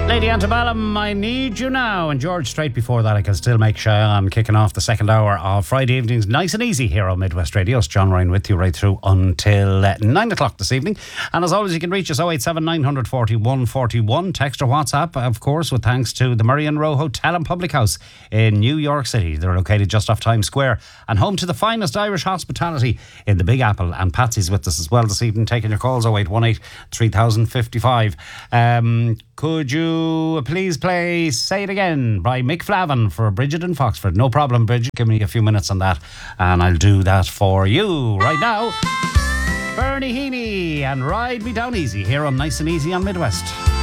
Lady Antebellum, I Need You Now. And George, straight before that, I Can Still Make Cheyenne, kicking off the second hour of Friday evenings, nice and easy here on Midwest Radio. It's John Ryan with you right through until 9 o'clock this evening. And as always, you can reach us 087 940 141. Text or WhatsApp, of course, with thanks to the Murray and Row Hotel and Public House in New York City. They're located just off Times Square and home to the finest Irish hospitality in the Big Apple. And Patsy's with us as well this evening, taking your calls 0818 3055. Could you please play Say It Again by Mick Flavin for Bridget in Foxford? No problem, Bridget. Give me a few minutes on that and I'll do that for you. Right now, Bernie Heaney and Ride Me Down Easy here on Nice and Easy on Midwest.